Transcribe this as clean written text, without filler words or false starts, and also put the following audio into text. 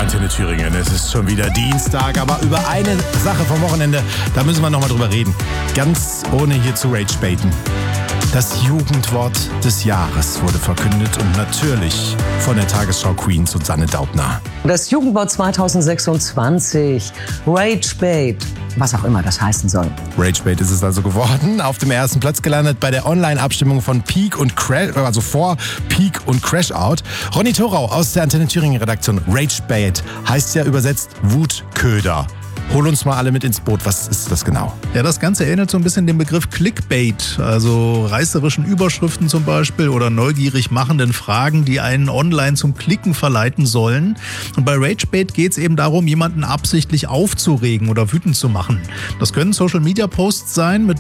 Antenne Thüringen. Es ist schon wieder Dienstag, aber über eine Sache vom Wochenende, da müssen wir nochmal drüber reden. Ganz ohne hier zu ragebaiten. Das Jugendwort des Jahres wurde verkündet und natürlich von der Tagesschau Queen Susanne Daubner. Das Jugendwort 2026, Ragebait, was auch immer das heißen soll. Ragebait ist es also geworden, auf dem ersten Platz gelandet bei der Online-Abstimmung von Peak und Crash, also vor Peak und Crash Out. Ronny Thorau aus der Antenne Thüringen Redaktion. Ragebait heißt ja übersetzt Wutköder. Hol uns mal alle mit ins Boot. Was ist das genau? Ja, das Ganze erinnert so ein bisschen den Begriff Clickbait, also reißerischen Überschriften zum Beispiel oder neugierig machenden Fragen, die einen online zum Klicken verleiten sollen. Und bei Ragebait geht es eben darum, jemanden absichtlich aufzuregen oder wütend zu machen. Das können Social-Media-Posts sein mit